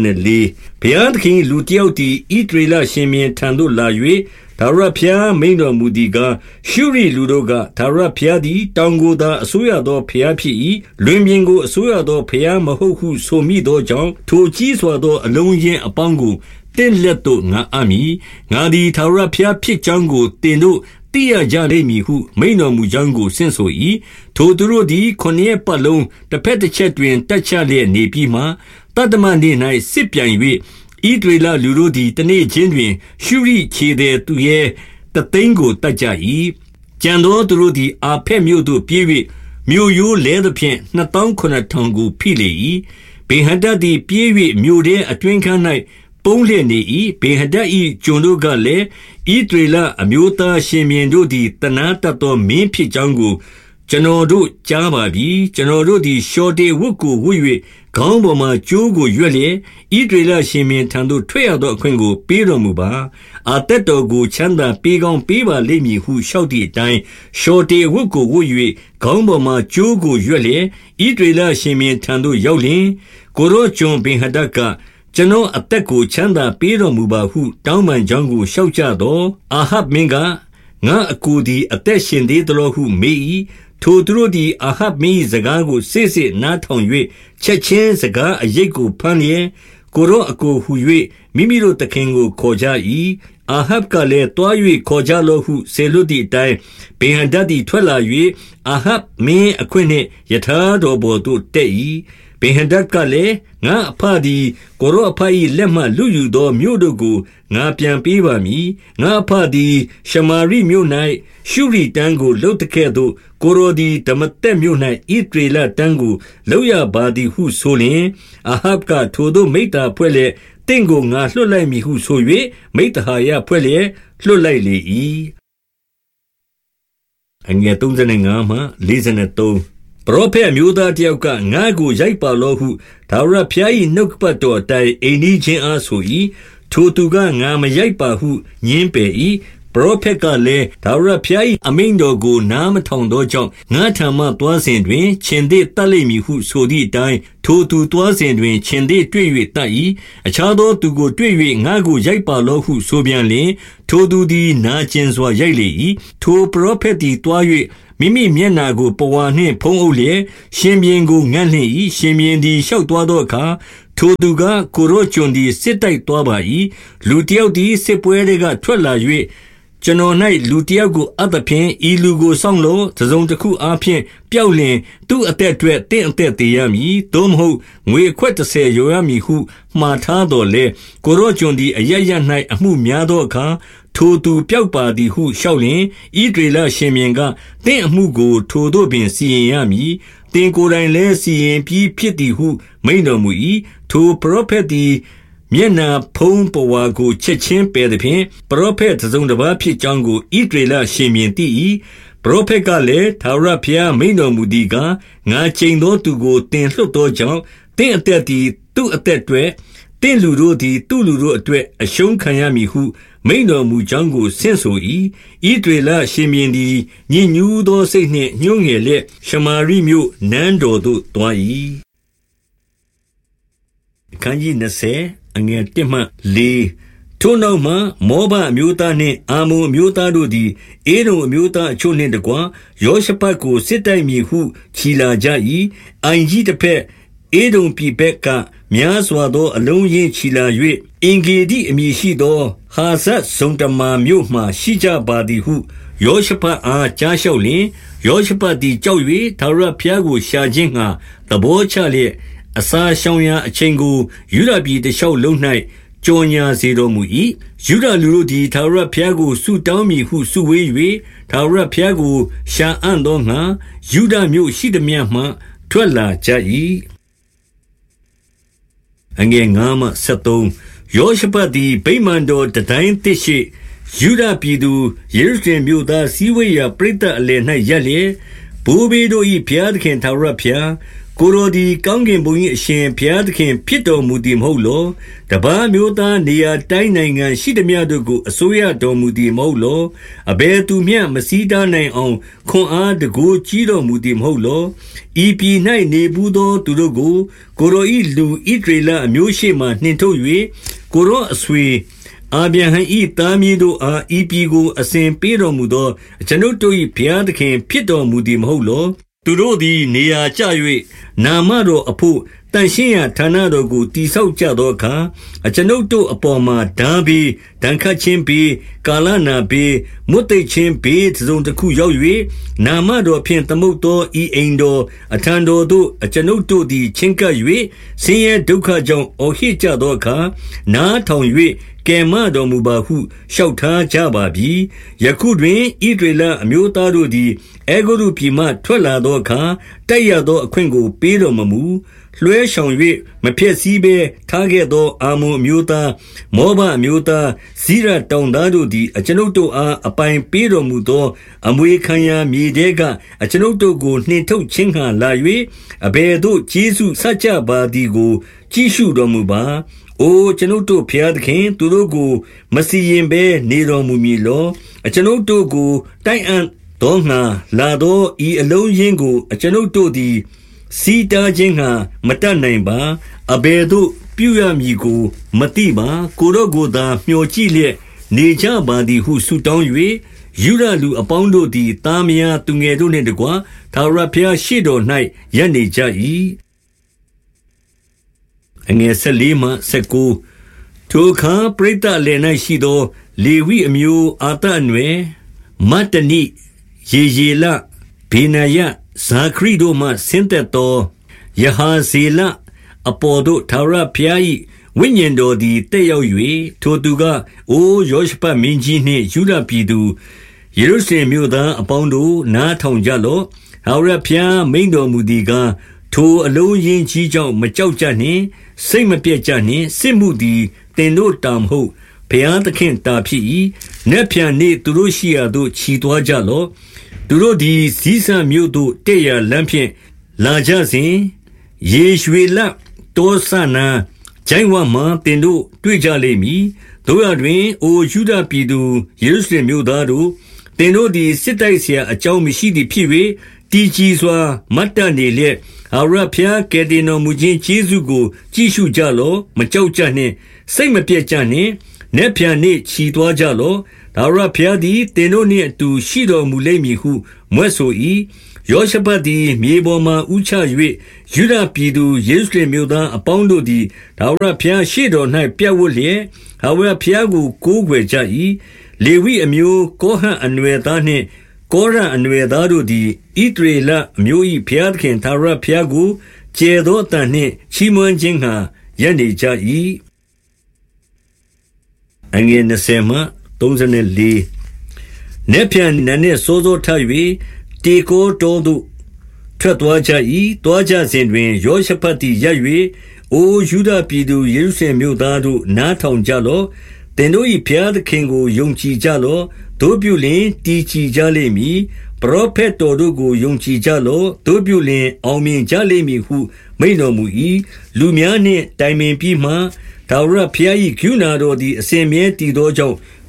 34ဘုရားသခင်လူတယောက်သည်ဣဒရေလရှင်ဘုရင်ထံသို့လာ၍ထာဝရဘုရားမိန့်တော်မူသည်ကားရှုရိလူတို့ကထာဝရဘုရားသည်တောင်ကိုသာအစိုးရသောဘုရားဖြစ်၏လွင်ပြင်ကိုအစိုးရသောဘုရားမဟုတ်ဟုဆိုမိသောကြောင့်ထိုကြီးစွာသောအလုံးရင်းအပေါင်းကိုတင့်လက်သို့ငါအပ်မည်ငါသည်ထာဝရဘုရားဖြစ်ကြောင်းကိုတင်တို့သိရကြလိမ့်မည်ဟုမိန့်တော်မူကြောင်းကိုဆင့်ဆို၏ထိုသူတို့သည်ခုနှစ်ရက်ပတ်လုံးတစ်ဖက်တစ်ချက်တွင်တက်ချလျက်နေပြီးမှတတ္တမနေ့၌စစ်ပြိုင်၍ဣဒရေလလူတို့သည်တနေ့ချင်းတွင်ရှုရိခြေသည်သူရဲ့တသိန်းကိုတတ်ကြ၏ကြံသောသူတို့သည်အာဖက်မြို့သို့ပြေး၍မြို့ရိုးလဲသဖြင့်နှစ်သောင်းခုနစ်ထောင်ကိုဖိလေ၏ဗေဟဒတ်သည်ပြေး၍မြို့ထဲအတွင်းခန်း၌ပုံးလျက်နေ၏ဗေဟဒတ်၏ကျွန်တို့ကလည်းဣဒရေလအမျိုးသားရှင်ဘုရင်တို့သည်တနာတတ်သောမင်းဖြစ်ကြောင်းကိုကျွန်တော်တို့ကြားပါပြီကျွန်တော်တို့သည်ရှောတေဝတ်ကိုဝတ်၍ခေါင်းပေါ်မှကြိုးကိုရွက်လျက်ဣဒရေလရှင်ဘုရင်ထံသို့ထွက်ရသောအခွင့်ကိုပေးတော်မူပါအာသက်တော်ကိုချမ်းသာပေးကောင်းပေးပါလိမ့်မည်ဟုလျှောက်သည့်အတိုင်းရှောတေဝတ်ကိုဝတ်၍ခေါင်းပေါ်မှကြိုးကိုရွက်လျက်ဣဒရေလရှင်ဘုရင်ထံသို့ရောက်လျင်ကိုရောကျွန်ဗေဟဒတ်ကကျွန်တော်အသက်ကိုချမ်းသာပေးတော်မူပါဟုတောင်းပန်ကြောင်းကိုလျှောက်ကြသောအာဟပ်မင်းကငါအကိုသည်အသက်ရှင်သေးသလိုဟုမေး၏ထိုသူတို့သည်အာဟပ်မင်း၏စကားကိုစစ်စစ်နားထောင်၍ချက်ချင်းစကားအရိပ်ကိုဖမ်းလျက်ကိုရောအကိုဟု၍မိမိတို့သခင်ကိုခေါ်ကြ၏အာဟပ်ကလည်းတွား၍ခေါ်ကြလော့ဟုဆေလွတ်သည့်အတိုင်းဗေဟဒတ်သည်ထွက်လာ၍အာဟပ်မင်းအခွင့်နှင့်ယထာတော်ပေါ်သို့တက်၏ဗေဟဒတ်ကလည်းငါအဖသည်ကိုရောအဖ၏လက်မှလူယူသောမြို့တို့ကိုငါပြန်ပေးပါမည်ငါအဖသည်ရှမာရိမြို့၌ရှုရိတန်းကိုလှုပ်တဲ့ကဲ့သို့ကိုရောသည်ဒမသက်မြို့၌ဣဒရေလတန်းကိုလှုပ်ရပါသည်ဟုဆိုလျင်အာဟပ်ကထိုသို့မိတ္တာဖွဲ့လျက်တင့်ကိုငါလွှတ်လိုက်မည်ဟုဆို၍မိတ္တဟာယဖွဲ့လျက်လွှတ်လိုက်လေ၏အငယ်35မှ43ပရောဖက်အမျိုးသားတယောက်ကငါ့ကိုရိုက်ပါလောဟုထာဝရဘုရား၏နှုတ်ကပတ်တော်အတိုင်းအိမ်နီးချင်းအားဆို၏ထိုသူကငါမရိုက်ပါဟုညင်းပယ်၏ပရောဖက်ကလည်းထာဝရဘုရား၏အမိန့်တော်ကိုနားမထောင်သောကြောင့်ငါထံမှသွားစဉ်တွင်ခြင်သေတတ်လိမ့်မည်ဟုဆိုသည့်အတိုင်းထိုသူသွားစဉ်တွင်ခြင်သေတွေ့၍တတ်၏အခြားသောသူကိုတွေ့၍ငါကိုရိုက်ပါလောဟုဆိုပြန်လျှင်ထိုသူသည်နာကျင်စွာရိုက်လေ၏ထိုပရောဖက်သည်သွား၍မိမိမျက်နာကိုပဝါနှင့်ဖုံးအုပ်လျက်ရှင်ဘုရင်ကိုငန့်လှင့်၏ရှင်ဘုရင်သည်လျှောက်သွားသောအခါထိုသူကကိုရောကျွန်သည်စစ်တိုက်သွားပါ၏လူတယောက်သည်စစ်ပွဲတွေကထွက်လာ၍ကျွန်တော်၌လူတယောက်ကိုအပ်သဖြင့်ဤလူကိုစောင့်လို့တစုံတစ်ခုအားဖြင့်ပျောက်လျင်သူ့အသက်အတွက်တင့်အသက်သေးရမည်သို့မဟုတ်ငွေအခွက်တစ်ဆယ်ရောရမည်ဟုမှားထားတော်လေကိုရောကျွန်သည်အရရ၌အမှုများသောအခါထိုသူပျောက်ပါသည်ဟုလျှောက်လျင်ဣဒရေလရှင်ဘုရင်ကတင့်အမှုကိုထိုတို့ပင်စီရင်ရမည်တင်ကိုယ်တိုင်လည်းစီရင်ပြီးဖြစ်သည်ဟုမိန့်တော်မူ၏ထိုပရောဖက်သည်မျက်နာဖုံးပဝါကိုချက်ချင်းပယ်သည်ဖြင့်ပရောဖက်တစုံတစ်ပါးဖြစ်ကြောင်းကိုဣဒရေလရှင်ဘုရင်သိ၏ပရောဖက်ကလည်းထာဝရဘုရားမိန့်တော်မူသည်ကားငါချိန်သောသူကိုတင်လွှတ်သောကြောင့်တင့်အသက်သည်သူ့အသက်အတွက်တင့်လူတို့သည်သူ့လူတို့အတွက်အရှုံးခံရမည်ဟုမိန်တော်မူကြောင်းကိုဆင့်ဆို၏ဣသရေလရှင်ဘုရင်သည်ညဉ့်ညူးသောစိတ်နှင့်ညှိုးငယ်လျက်ရှမာရိမြို့နန်းတော်သို့သွား၏အခန်းကြီး20အငယ်1မှ4ထိုနောက်မှမောဘအမျိုးသားနှင့်အာမုန်အမျိုးသားတို့သည်အေဒုံအမျိုးသားအချို့နှင့်တကွယောရှဖတ်ကိုစစ်တိုက်မည်ဟုခြိလာကြ၏အိုင်ကြီးတစ်ဖက်အေဒုံပြည်ဘက်ကများစွာသောအလုံးရင်းခြိလာ၍အင်ဂေဒီအမည်ရှိသောဟာဇတ်ဇုံတမာမြို့မှရှိကြပါသည်ဟုယောရှဖတ်အားကြားလျှောက်လျင်ယောရှဖတ်သည်ကြောက်၍ထာဝရဘုရားကိုရှာခြင်းငှာသဘောချလျက်အစာရှောင်ရာအချိန်ကိုယူဒပြည်တလျှောက်လုံး၌ကြော်ညာစေတော်မူ၏ယူဒလူတို့သည်ထာဝရဘုရားကိုဆုတောင်းမည်ဟုဆုဝေး၍ထာဝရဘုရားကိုရှာအံ့သောငှာယူဒမြို့ရှိသည်မြတ်မှထွက်လာကြ၏အငယ်9မှ73ယောရှဖတ်သည်ဗိမာန်တော်တတိုင်းသစ်ရှိယူဒပြည်သူယေရုရှလင်မြို့သားစည်းဝေးရာပရိသတ်အလယ်၌ရပ်လျက်ဘိုးဘေးတို့၏ဘုရားသခင်ထာဝရဘုရားကိုယ်တော်သည်ကောင်းကင်ဘုံ၏အရှင်ဘုရားသခင်ဖြစ်တော်မူသည်မဟုတ်လောတပါးမျိုးသားနေရာတိုင်းနိုင်ငံရှိသည်များတို့ကိုအစိုးရတော်မူသည်မဟုတ်လောအဘယ်သူမျှမစည်းတားနိုင်အောင်ခွန်အားတကိုးကြီးတော်မူသည်မဟုတ်လောဤပြည်၌နေဘူးသောသူတို့ကိုကိုယ်တော်၏လူဣသရေလအမျိုးရှိမှနှင်ထုတ်၍ကိုယ်တော်အဆွေအာဗြဟံ၏သားမီးတို့အားဤပြည်ကိုအစဉ်ပေးတော်မူသောကျွန်ုပ်တို့၏ဘုရားသခင်ဖြစ်တော်မူသည်မဟုတ်လောသူတို့သည်နေရာကျ၍နာမတော်အဖို့တန်ရှင်းရာဌာနတော်ကိုတိဆောက်ကြသောအခါအကျွန်ုပ်တို့အပေါ်မှာဓာဘေးဒဏ်ခတ်ခြင်းဘေးကာလနာဘေးမွတ်သိပ်ခြင်းဘေးသုံးတစ်ခုရောက်၍နာမတော်ဖြင့်သမုတ်သောဤအိမ်တော်အထံတော်သို့အကျွန်ုပ်တို့သည်ချင်းကပ်၍ဆင်းရဲဒုက္ခကြောင့်အော်ဟစ်ကြသောအခါနားထောင်၍ကယ်မတော်မူပါဟုလျှောက်ထားကြပါပြီယခုတွင်ဣသရေလအမျိုးသားတို့သည်အေဂုရုပြည်မှထွက်လာသောအခါတိုက်ရသောအခွင့်ကိုပေးတော်မမူလွှဲဆောင်၍မဖျက်ဆီးဘဲထားခဲ့သောအာမုန်အမျိုးသားမောဘအမျိုးသားဇိရတောင်သားတို့သည်အကျွန်ုပ်တို့အားအပိုင်ပေးတော်မူသောအမွေခံရမြေတဲကအကျွန်ုပ်တို့ကိုနှင်ထုတ်ခြင်းဟံလာ၍အဘယ်သို့ကျေးဇူးဆကြပါသည်ကိုကြည့်ရှုတော်မူပါအိုကျွန်ုပ်တို့ဖျားသခင်သူတို့ကိုမစီရင်ဘဲနေတော်မူမည်လောအကျွန်ုပ်တို့ကိုတိုက်အံ့သောငါလာသောဤအလုံးရင်းကိုအကျွန်ုပ်တို့သည်စီတာခြင်းငါမတတ်နိုင်ပါအဘယ်သို့ပြုရမည်ကိုမသိပါကိုတော့ကိုသာမျှော်ကြည့်လျက်နေကြပါသည်ဟုဆုတောင်း၍ယူရလူအပေါင်းတို့သည်တာမယာသူငယ်တို့နှင့်တကွထာဝရဘုရားရှေ့တော်၌ရပ်နေကြ၏အငယ်14မှ19ထိုအခါပရိသတ်လည်း၌ရှိသောလေဝိအမျိုးအာသအနွယ်မတ္တနိယေယေလဘေနာယဇာခရီတို့မှဆင်းသက်သောယဟာဇေလအပေါ်သို့ထာဝရဘုရား၏ဝိညာဉ်တော်သည်တက်ရောက်၍ထိုသူကအိုယောရှဖတ်မင်းကြီးနှင့်ယူဒပြည်သူယေရုရှလင်မြို့သားအပေါင်းတို့နားထောင်ကြလော့ထာဝရဘုရားမိန့်တော်မူသည်ကားထိုအလုံးရင်းကြီးကြောင့်မကြောက်ကြနှင့်စိတ်မပြတ်ကြနှင့်စစ်မှုသည်တင်တို့တာမဟုတ်ဘုရားသခင်တာဖြစ်၏နက်ဖြန်နေ့သူတို့ရှိရာသို့ခြီသွားကြလော့သူတို့သည်ဇီးဆန်မြို့သို့တက်ရလမ်းဖြင့်လာကြစဉ်ယေရွှေလတောဆနာဂျိုင်းဝမှတင်တို့တွေ့ကြလိမ့်မည်တို့ရတွင်အိုယူဒပြည်သူယေရုရှလင်မြို့သားတို့တင်တို့သည်စစ်တိုက်เสียအကြောင်းမရှိသည်ဖြစ်၍တည်ကြည်စွာမတ်တနေလျက်အာရဖျားကယ်တင်တော်မူခြင်းကျေးဇူးကိုကြည့်ရှုကြလော့မကြောက်ကြနှင့်စိတ်မပြတ်ကြနှင့်နက်ဖြန်နေ့ခြီသွားကြလော့ဒါဝရဖျားသည်တင်တို့နှင့်အတူရှိတော်မူလိမ့်မည်ဟုမွဲ့ဆို၏ယောရှဖတ်သည်မြေပေါ်မှဥချ၍ယူဒပြည်သူယေရုရှလင်မြို့သားအပေါင်းတို့သည်ဒါဝရဖျားရှေ့တော်၌ပြတ်ဝတ်လျက်ဒါဝရဖျားကိုကိုးကွယ်ကြ၏လေဝိအမျိုးကောဟတ်အနွယ်သားနှင့်ကောရအနွယ်သားတို့သည်ဣသရေလအမျိုး၏ဘုရားသခင်ထာဝရဘုရားကိုကျေသောအတန်နှင့်ချီးမွမ်းခြင်းငှာရပ်နေကြ၏အငယ်20မှ34နက်ဖြန်နန်းနှင့်စိုးစိုးထ၍တေကိုတော်သို့ထွက်သွားကြ၏သွားကြစဉ်တွင်ယောရှဖတ်သည်ရပ်၍အိုယူဒပြည်သူယေရုရှလင်မြို့သားတို့နားထောင်ကြလော့သင်တို့၏ဘုရားသခင်ကိုယုံကြည်ကြလော့တို့ပြုလျှင်တည်ကြည်ကြလိမ့်မည်ပရောဖက်တော်တို့ကိုယုံကြည်ကြလော့တို့ပြုလျှင်အောင်မြင်ကြလိမ့်မည်ဟုမိန့်တော်မူ၏လူများနှင့်တိုင်ပင်ပြီးမှထာဝရဘုရား၏ကရုဏာတော်သည်အစဉ်မြဲတည်သောကြောင့်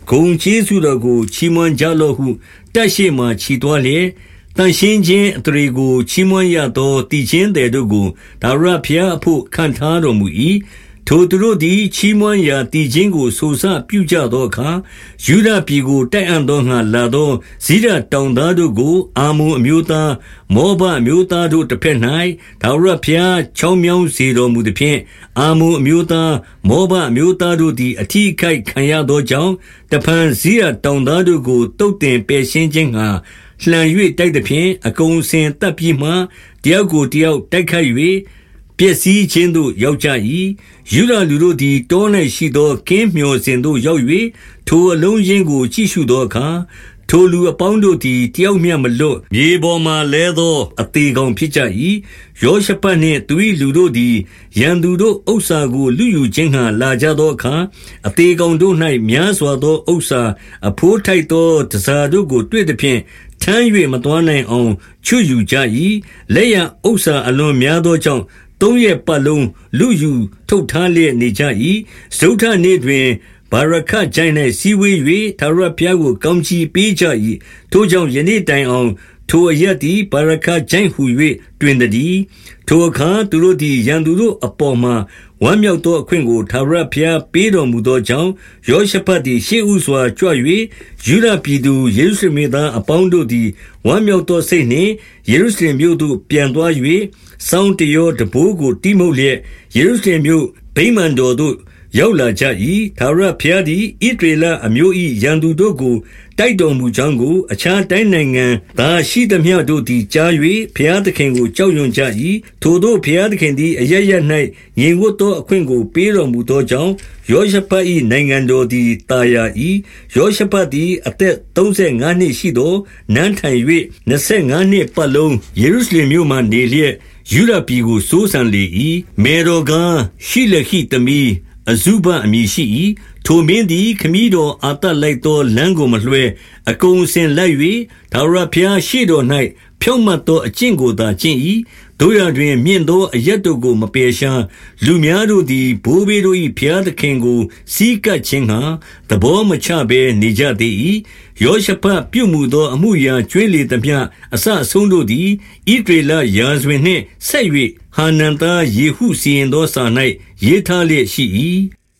ဂုံကျေးဇူးတော်ကိုချီးမွမ်းကြလော့ဟုတက်ရှိမှချီသွားလျက်တန်ရှင်းခြင်းအတရေကိုချီးမွမ်းရသောတည်ခြင်းတဲ့တို့ကိုဒါရဖျားအဖို့ခံထားတော်မူ၏ထိုသူတို့သည်ချီးမွမ်းရာတည်ခြင်းကိုဆိုစပြုကြသောအခါယူဒပြည်ကိုတိုက်အံ့သောငါလာသောဇိဒတောင်သားတို့ကိုအာမုန်အမျိုးသားမောဘအမျိုးသားတို့တစ်ဖက်၌ဒါဝရဖျားချောင်းမြောင်းစေတော်မူသည်ဖြင့်အာမုန်အမျိုးသားမောဘအမျိုးသားတို့သည်အထီးခိုက်ခံရသောကြောင့်တဖန်ဇိဒတောင်သားတို့ကိုတုတ်တင်ပယ်ရှင်းခြင်းငှာလှန်၍တိုက်သည်ဖြင့်အကုန်စင်တပ်ပြီးမှတယောက်ကိုတယောက်တိုက်ခတ်၍ပျက်စီးခြင်းသို့ရောက်ကြ၏ယူဒလူတို့သည်တော၌ရှိသောကင်းမျောစဉ်သို့ရောက်၍ထိုအလုံးရင်းကိုကြည့်ရှုသောအခါထိုလူအပေါင်းတို့သည်တယောက်မျှမလွတ်မြေပေါ်မှလဲသောအသေးကောင်ဖြစ်ကြ၏ယောရှဖတ်နှင့်သူ၏လူတို့သည်ရန်သူတို့ဥစ္စာကိုလူယူခြင်းဟံလာကြသောအခါအသေးကောင်တို့၌များစွာသောဥစ္စာအဖိုးထိုက်သောတစားတို့ကိုတွေ့သည်ဖြင့်ထမ်း၍မသွားနိုင်အောင်ချွတ်ယူကြ၏လက်ရဥစ္စာအလွန်များသောကြောင့်သုံးရက်ပတ်လုံးလူယူထုတ်ထားလျက်နေကြ၏စတုထနေ့တွင်ဘာရခကျိုင်း၌စီဝေး၍သာရဘုရားကိုကောင်းချီးပေးကြ၏ထိုကြောင့်ယနေ့တိုင်အောင်ထိုအရက်သည်ဘာရခကျိုင်းဟု၍တွင်သည်ထိုအခါသူတို့သည်ရန်သူတို့အပေါ်မှဝမ်းမြောက်သောအခွင့်ကိုသာရဘုရားပေးတော်မူသောကြောင့်ယောရှဖတ်သည်ရှေးဥစွာကြွ၍ယူဒပြည်သူယေရုရှလင်သားအပေါင်းတို့သည်ဝမ်းမြောက်သောစိတ်နှင့်ယေရုရှလင်မြို့သို့ပြန်သွား၍စောင်းတရောတဘိုးကိုတိမုတ်လျက်ယေရုရှလင်မြို့ဗိမာန်တော်သို့ရောက်လာကြ၏သာရဘုရားသည်ဣသရေလအမျိုး၏ရန်သူတို့ကိုတိုက်တော်မူကြောင်းကိုအခြားတိုင်းနိုင်ငံသားရှိသမျှတို့သည်ကြား၍ဘုရားသခင်ကိုကြောက်ရွံ့ကြ၏ထိုသို့ဘုရားသခင်သည်အရရ၌ငြိမ်ဝတ်သောအခွင့်ကိုပေးတော်မူသောကြောင့်ယောရှဖတ်၏နိုင်ငံတော်သည်တာယာ၏ယောရှဖတ်သည်အသက်သုံးဆယ်ငါးနှစ်ရှိသောနန်းထိုင်၍နှစ်ဆယ်ငါးနှစ်ပတ်လုံးယေရုရှလင်မြို့မှနေလျက်ယူဒပြည်ကိုစိုးစံလေ၏မေတော်ကားရှိလခိသမီးအဇုဘအမည်ရှိ၏ထိုမင်းသည်ခမည်းတော်အာတလိုက်သောလမ်းကိုမလွှဲအကုန်စင်လိုက်၍သာရဘုရားရှေ့တော်၌ဖြောင့်မတ်သောအကျင့်ကိုသာကျင့်၏တို့ရတွင်မြင့်သောအရက်တို့ကိုမပယ်ရှားလူများတို့သည်ဘိုးဘေးတို့၏ဘုရားသခင်ကိုစီးကပ်ခြင်းဟံသဘောမချဘဲနေကြသေး၏ယောရှဖတ်ပြုမှုသောအမှုရာကျွေးလေသမျှအစအဆုံးတို့သည်ဣသရေလရာဇဝင်နှင့်ဆက်၍ဟာနန်သားယေဟုစီရင်သောစာ၌ရေးထားလျက်ရှိ၏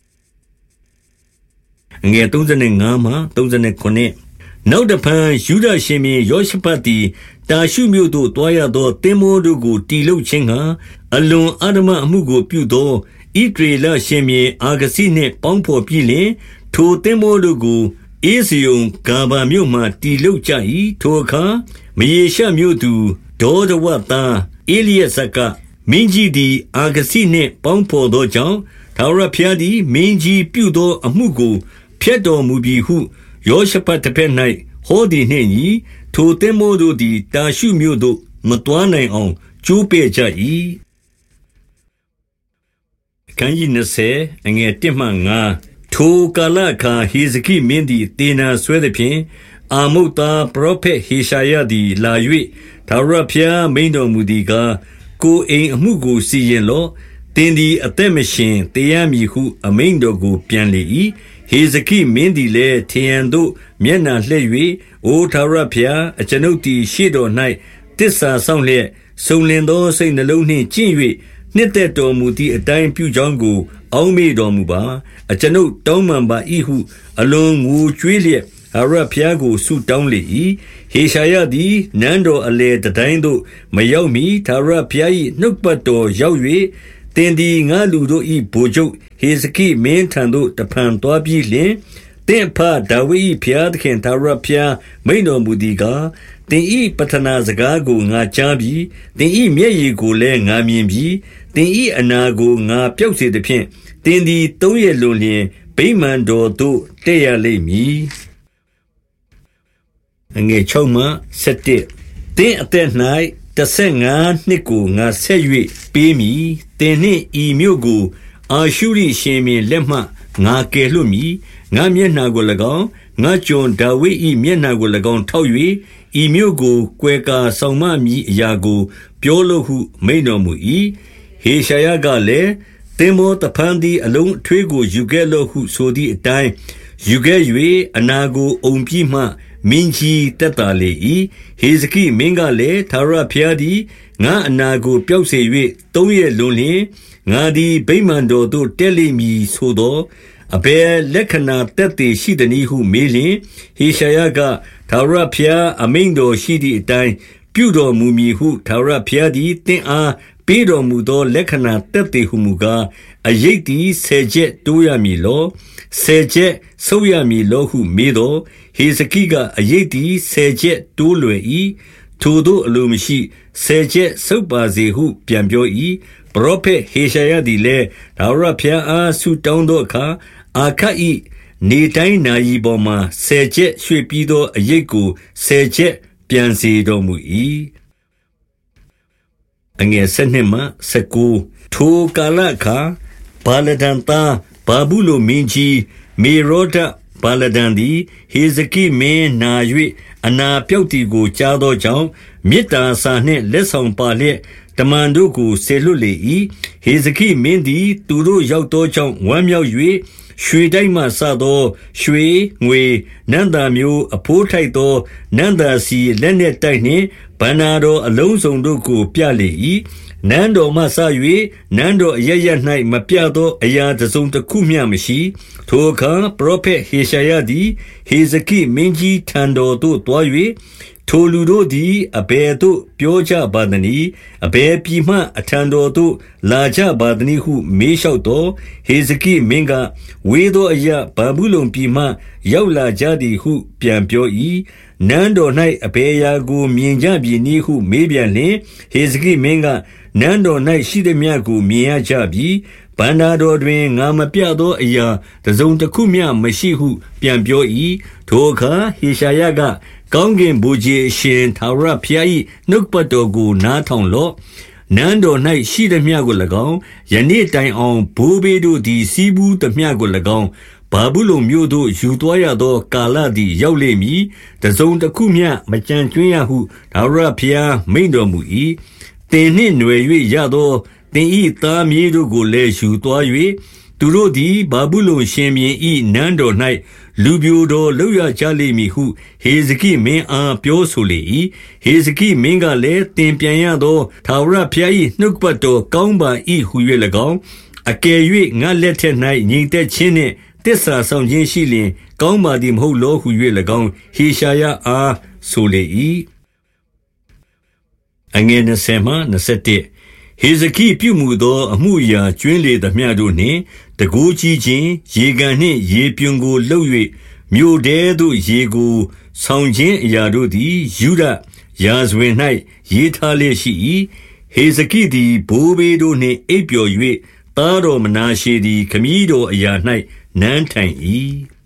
ငယ်သုံးဆယ်ငါးမှသုံးဆယ်ခုနှစ်နောက်တဖန်ယူဒရှင်မြေယောရှဖတ်သည်တာရှုမြို့သို့တွားရသောသင်္ဘောတို့ကိုတီလုတ်ခြင်းဟံအလွန်အဓမ္မအမှုကိုပြုသောဣသရေလရှင်မြေအာဂစိနှင့်ပေါင်းဖော်ပြီးလျှင်ထိုသင်္ဘောတို့ကိုဧဇယုန်ဂါဗာမြို့မှတီလုတ်ကြ၏ထိုအခါမယေရှမြို့သူဒေါဒဝသားဧလိယဇကမင်းကြီးသည်အာဂစိနှင့်ပေါင်းဖော်သောကြောင့်ထာဝရဘုရားသည်မင်းကြီးပြုသောအမှုကိုဖျက်တော်မူပြီဟုယောရှဖတ်တစ်ဖက်၌ဟောသည်နှင့်ညီထိုသင်္ဘောတို့သည်တာရှုမြို့သို့မတွားနိုင်အောင်ကျိုးပဲ့ကြ၏အခန်းကြီးနှစ်ဆယ်အငယ်တစ်မှငါးထိုကာလအခါဟေဇကိမင်းသည်တေနာဆွဲသည်ဖြင့်အာမုတ်သားပရောဖက်ဟေရှာယသည်လာ၍ထာဝရဘုရားမိန့်တော်မူသည်ကားကိုအိမ်အမှုကိုစီရင်လော့တင်းသည်အသက်မရှင်တေရမည်ဟုအမိန့်တော်ကိုပြန်လေ၏ဟေဇကိမင်းသည်လည်းထရန်သို့မျက်နှာလှည့်၍အိုထာဝရဘုရားအကျွန်ုပ်သည်ရှေ့တော်၌တစ္ဆာဆောင်လျက်စုံလင်သောစိတ်နှလုံးနှင့်ကျင့်၍နှစ်သက်တော်မူသည့်အတိုင်းပြုကြောင်းကိုအောက်မေ့တော်မူပါအကျွန်ုပ်တောင်းပန်ပါ၏ဟုအလွန်ငိုကြွေးလျက်ထာဝရဘုရားကိုဆုတောင်းလေ၏ဟေရှာယသည်နန်းတော်အလယ်တိုင်းသို့မရောက်မီထာဝရဘုရား၏နှုတ်ပတ်တော်ရောက်၍သင်သည်ငါလူတို့၏ဗိုလ်ချုပ်ဟေဇကိမင်းထံသို့တဖန်သွားပြီးလျှင်သင်ဖဒါဝိဒ်၏ဘုရားသခင်ထာဝရဘုရားမိန့်တော်မူသည်ကားသင်၏ပဌနာစကားကိုငါကြားပြီးသင်၏မျက်ရည်ကိုလည်းငါမြင်ပြီးသင်၏အနာကိုငါပျောက်စေသဖြင့်သင်သည်သုံးရလွန်လျင်ဗိမာန်တော်သို့တက်ရလိမ့်မည်အငယ်၆မှ၁၁သင်အသက်၌တဆယ်ငါးနှစ်ကိုငါဆက်၍ပေးမည်သင်နှင့်ဤမြို့ကိုအာရှုရိရှင်မြင်လက်မှငါကယ်လွတ်မည်ငါမျက်နှာကို၎င်းငါကျွန်ဒါဝိဒ်၏မျက်နှာကို၎င်းထောက်၍ဤမြို့ကိုကွယ်ကာဆောင်မမည်အရာကိုပြောလို့ဟုမိန့်တော်မူ၏ဟေရှာယကလည်းသင်္ဘောတဖန်သည်အလုံးအထွေးကိုယူခဲ့လို့ဟုဆိုသည့်အတိုင်းယူခဲ့၍အနာကိုအုံပြီးမှမင်းကြီးတက်တာလေ၏ဟေဇကိမင်းကလည်းထာဝရဘုရားသည်ငါအနာကိုပျောက်စေ၍သုံးရက်လွန်လျင်ငါသည်ဗိမာန်တော်သို့တက်လိမ့်မည်ဆိုသောအဘယ်လက္ခဏာတက်တည်ရှိသည်နည်းဟုမေးလျင်ဟေရှာယကထာဝရဘုရားအမိန့်တော်ရှိသည့်အတိုင်းပြုတော်မူမည်ဟုထာဝရဘုရားသည်တင့်အားပေးတော်မူသောလက္ခဏာတက်တည်ဟုမူကားအရိပ်သည်ဆယ်ချက်တိုးရမည်လောဆယ်ချက်ဆုပ်ရမည်လောဟုမေးတော်ဟေဇကိကအရိပ်သည်ဆယ်ချက်တိုးလွယ်၏ထိုတို့အလိုမရှိဆယ်ချက်ဆုပ်ပါစေဟုပြန်ပြော၏ပရောဖက်ဟေရှာယသည်လည်းထာဝရဘုရားအားဆုတောင်းသောအခါအာခတ်၏နေတိုင်းနာရီပေါ်မှာဆယ်ချက်ရွှေ့ပြီးသောအရိပ်ကိုဆယ်ချက်ပြန်စေတော်မူ၏အငယ်၁၂မှ၁၉ထိုကာလအခါဘာလဒန်သားဘာဘူးလိုမင်းကြီးမေရောဒဘာလဒန်သည်ဟေဇကိမင်းနာ၍အနာပြောက်တီကိုကြားသောကြောင့်မေတ္တာစာနှင့်လက်ဆောင်ပါလျက်တမန်တို့ကိုဆေလွတ်လေ၏ဟေဇကိမင်းသည်သူတို့ရောက်သောကြောင့်ဝမ်းမြောက်၍ရွှေတိုက်မှစသောရွှေငွေနန္တာမျိုးအဖိုးထိုက်သောနန္တာစီလက်နှင့်တိုက်နှင့်ဗန္နာတော်အလုံးစုံတို့ကိုပြလေ၏နန်းတော်မှစ၍နန်းတော်အရရ၌မပြသောအရာတစ်စုံတစ်ခုမျှမရှိထိုအခါပရောဖက်ဟေရှာယသည်ဟေဇကိမင်းကြီးထံတော်သို့တွား၍ထိုလူတို့သည်အဘယ်သို့ပြောကြပါသနည်းအဘယ်ပြည်မှအထံတော်သို့လာကြပါသနည်းဟုမေးလျှောက်သောဟေဇကိမင်းကဝေသောအရာဘာဘူးလုံပြည်မှရောက်လာကြသည်ဟုပြန်ပြော၏နန်းတော်၌အဘယ်အရာကိုမြင်ကြပြီနည်းဟုမေးပြန်လျှင်ဟေဇကိမင်းကနန်းတော်၌ရှိသည်မြတ်ကိုမြင်ရကြပြီဗန္နာတော်တွင်ငါမပြသောအရာတစ်စုံတစ်ခုမျှမရှိဟုပြန်ပြော၏ထိုအခါဟေရှာယကကောင်းကင်ဘုရားအရှင်ထာဝရဘုရား၏နှုတ်ပတ်တော်ကိုနားထောင်လော့နန်းတော်၌ရှိသည်မြတ်ကို၎င်းယနေ့တိုင်အောင်ဘိုးဘေးတို့သည်စီးပူးသည်မြတ်ကို၎င်းဘာဘူးလုံမြို့သို့ယူသွားရသောကာလသည်ရောက်လိမ့်မည်တစုံတစ်ခုမျှမကြံကျွင်းရဟုထာဝရဘုရားမိန့်တော်မူ၏သင်နှင့်ຫນွယ်၍ရသောသင်၏သားမြေးတို့ကိုလည်းယူသွား၍သူတို့သည်ဘာဘူးလုံရှင်ဘုရင်၏နန်းတော်၌လူပြိုတော်လုပ်ရကြလိမ့်မည်ဟုဟေဇကိမင်းအားပြောဆိုလေ၏ဟေဇကိမင်းကလည်းသင်ပြန်ရသောထာဝရဘုရား၏နှုတ်ပတ်တော်ကောင်းပါ၏ဟု၍၎င်းအကယ်၍ငါလက်ထက်၌ငြိမ်သက်ခြင်းနှင့်တစ္ဆာဆောင်ခြင်းရှိလျင်ကောင်းပါသည်မဟုတ်လောဟု၍၎င်းဟေရှာယအားဆိုလေ၏အငယ်၂၀မှ၂၁ဟေဇကိပြုမူသောအမှုအရာကျွင်းလေသမျှတို့နှင့်တကိုးကြီးခြင်းရေကန်နှင့်ရေပြွန်ကိုလှုပ်၍မြို့ထဲသို့ရေကိုဆောင်ခြင်းအရာတို့သည်ယူဒရာဇဝင်၌ရေးထားလျက်ရှိ၏ဟေဇကိသည်ဘိုးဘေးတို့နှင့်အိပ်ပျော်၍သားတော်မနာရှေသည်ခမည်းတော်အရာ၌နန်းထိုင်၏